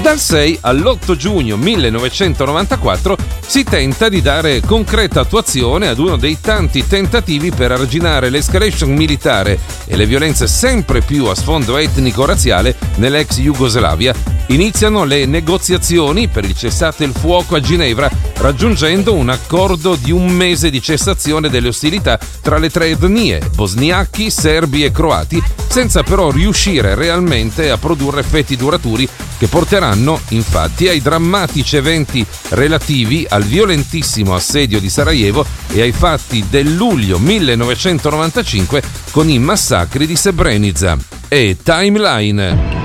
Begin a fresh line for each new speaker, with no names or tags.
Dal 6 all'8 giugno 1994 si tenta di dare concreta attuazione ad uno dei tanti tentativi per arginare l'escalation militare e le violenze sempre più a sfondo etnico-razziale nell'ex Jugoslavia. Iniziano le negoziazioni per il cessate il fuoco a Ginevra, raggiungendo un accordo di 1 mese di cessazione delle ostilità tra le 3 etnie, bosniachi, serbi e croati, senza però riuscire realmente a produrre effetti duraturi che porteranno infatti ai drammatici eventi relativi al violentissimo assedio di Sarajevo e ai fatti del luglio 1995 con i massacri di Srebrenica. E Timeline.